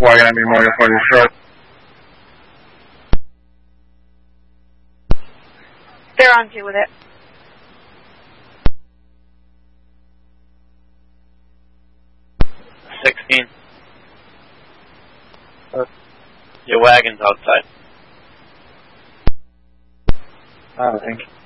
Wagon and Memorial for your short. They're on to with it. Your wagon's outside. Oh, thank you.